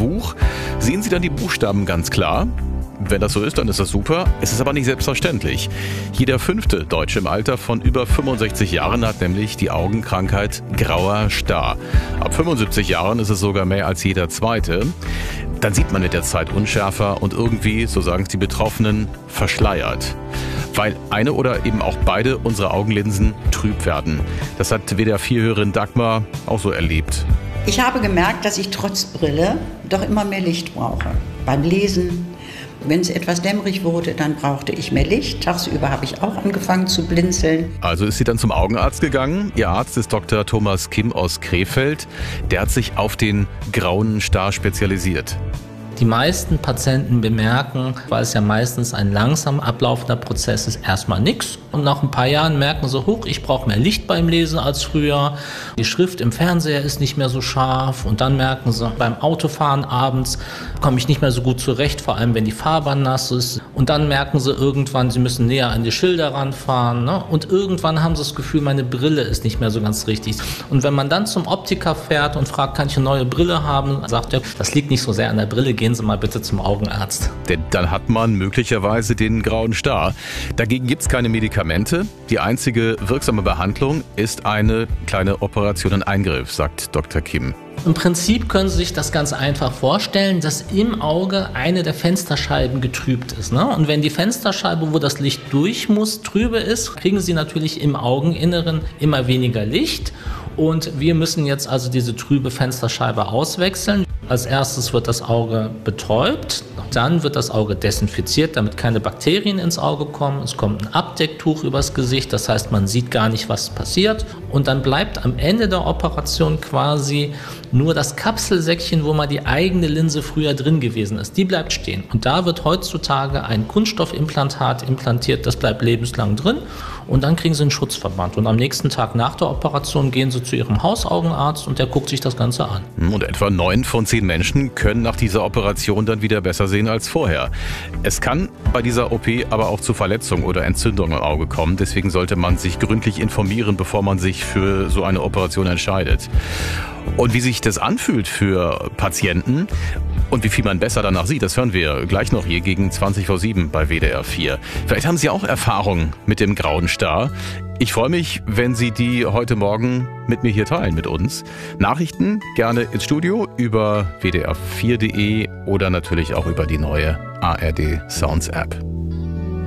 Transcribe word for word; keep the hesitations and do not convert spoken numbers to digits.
Buch sehen Sie dann die Buchstaben ganz klar. Wenn das so ist, dann ist das super. Es ist aber nicht selbstverständlich. Jeder fünfte Deutsche im Alter von über fünfundsechzig Jahren hat nämlich die Augenkrankheit grauer Star. Ab fünfundsiebzig Jahren ist es sogar mehr als jeder zweite. Dann sieht man mit der Zeit unschärfer und irgendwie, so sagen es die Betroffenen, verschleiert. Weil eine oder eben auch beide unserer Augenlinsen trüb werden. Das hat W D R vier-Hörerin Dagmar auch so erlebt. Ich habe gemerkt, dass ich trotz Brille doch immer mehr Licht brauche. Beim Lesen, wenn es etwas dämmerig wurde, dann brauchte ich mehr Licht. Tagsüber habe ich auch angefangen zu blinzeln. Also ist sie dann zum Augenarzt gegangen. Ihr Arzt ist Doktor Thomas Kim aus Krefeld. Der hat sich auf den grauen Star spezialisiert. Die meisten Patienten bemerken, weil es ja meistens ein langsam ablaufender Prozess ist, erstmal nichts. Und nach ein paar Jahren merken sie, huch, ich brauche mehr Licht beim Lesen als früher. Die Schrift im Fernseher ist nicht mehr so scharf. Und dann merken sie, beim Autofahren abends komme ich nicht mehr so gut zurecht, vor allem wenn die Fahrbahn nass ist. Und dann merken sie irgendwann, sie müssen näher an die Schilder ranfahren. Ne? Und irgendwann haben sie das Gefühl, meine Brille ist nicht mehr so ganz richtig. Und wenn man dann zum Optiker fährt und fragt, kann ich eine neue Brille haben, sagt er, das liegt nicht so sehr an der Brille, gehen Sie mal bitte zum Augenarzt. Denn dann hat man möglicherweise den grauen Star. Dagegen gibt es keine Medikamente. Die einzige wirksame Behandlung ist eine kleine Operation, ein Eingriff, sagt Doktor Kim. Im Prinzip können Sie sich das ganz einfach vorstellen, dass im Auge eine der Fensterscheiben getrübt ist. Ne? Und wenn die Fensterscheibe, wo das Licht durch muss, trübe ist, kriegen Sie natürlich im Augeninneren immer weniger Licht. Und wir müssen jetzt also diese trübe Fensterscheibe auswechseln. Als erstes wird das Auge betäubt, dann wird das Auge desinfiziert, damit keine Bakterien ins Auge kommen. Es kommt ein Abdecktuch übers Gesicht, das heißt, man sieht gar nicht, was passiert. Und dann bleibt am Ende der Operation quasi nur das Kapselsäckchen, wo mal die eigene Linse früher drin gewesen ist. Die bleibt stehen. Und da wird heutzutage ein Kunststoffimplantat implantiert, das bleibt lebenslang drin. Und dann kriegen sie einen Schutzverband. Und am nächsten Tag nach der Operation gehen sie zu ihrem Hausaugenarzt und der guckt sich das Ganze an. Und etwa neun von zehn Menschen können nach dieser Operation dann wieder besser sehen als vorher. Es kann bei dieser O P aber auch zu Verletzungen oder Entzündungen im Auge kommen. Deswegen sollte man sich gründlich informieren, bevor man sich für so eine Operation entscheidet. Und wie sich das anfühlt für Patienten und wie viel man besser danach sieht, das hören wir gleich noch hier gegen zwanzig vor sieben bei W D R vier. Vielleicht haben Sie auch Erfahrung mit dem grauen Star. Ich freue mich, wenn Sie die heute Morgen mit mir hier teilen, mit uns. Nachrichten gerne ins Studio über w d r vier punkt d e oder natürlich auch über die neue A R D Sounds App.